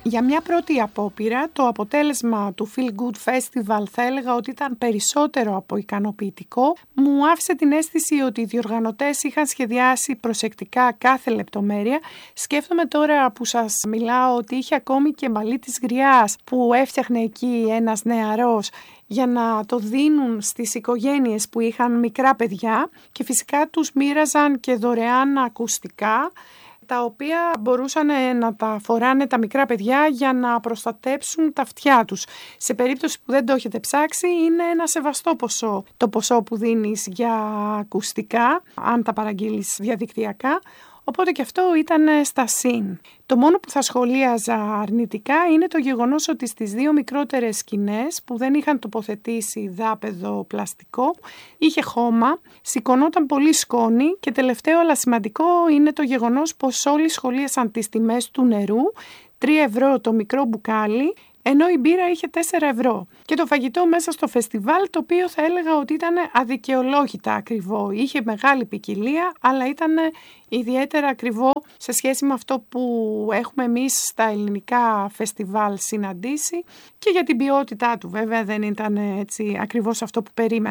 Για μια πρώτη απόπειρα, το αποτέλεσμα του Feel Good Festival θα έλεγα ότι ήταν περισσότερο από ικανοποιητικό. Μου άφησε την αίσθηση ότι οι διοργανωτές είχαν σχεδιάσει προσεκτικά κάθε λεπτομέρεια. Σκέφτομαι τώρα που σας μιλάω ότι είχε ακόμη και μαλλί της γριάς που έφτιαχνε εκεί ένας νεαρός για να το δίνουν στις οικογένειες που είχαν μικρά παιδιά και φυσικά τους μοίραζαν και δωρεάν ακουστικά, τα οποία μπορούσαν να τα φοράνε τα μικρά παιδιά για να προστατέψουν τα αυτιά τους. Σε περίπτωση που δεν το έχετε ψάξει, είναι ένα σεβαστό ποσό το ποσό που δίνεις για ακουστικά, αν τα παραγγείλεις διαδικτυακά. Οπότε και αυτό ήταν στα συν. Το μόνο που θα σχολίαζα αρνητικά είναι το γεγονός ότι στις δύο μικρότερες σκηνές που δεν είχαν τοποθετήσει δάπεδο πλαστικό, είχε χώμα, σηκωνόταν πολύ σκόνη και τελευταίο αλλά σημαντικό είναι το γεγονός πως όλοι σχολίασαν τις τιμές του νερού, 3 ευρώ το μικρό μπουκάλι, ενώ η μπύρα είχε 4 ευρώ. Και το φαγητό μέσα στο φεστιβάλ, το οποίο θα έλεγα ότι ήταν αδικαιολόγητα ακριβό. Είχε μεγάλη ποικιλία, αλλά ήταν ιδιαίτερα ακριβό σε σχέση με αυτό που έχουμε εμείς στα ελληνικά φεστιβάλ συναντήσει και για την ποιότητά του. Βέβαια δεν ήταν έτσι ακριβώς αυτό που περίμενα.